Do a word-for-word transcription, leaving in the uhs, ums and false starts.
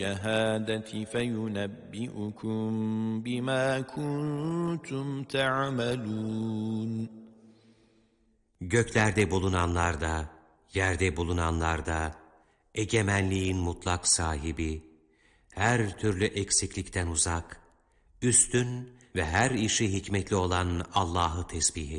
الشهادة فينبئكم بما كنتم تعملون. Göklerde bulunanlar da, yerde bulunanlar da, egemenliğin mutlak sahibi, her türlü eksiklikten uzak, üstün ve her işi hikmetli olan Allah'ı tesbih ediyor.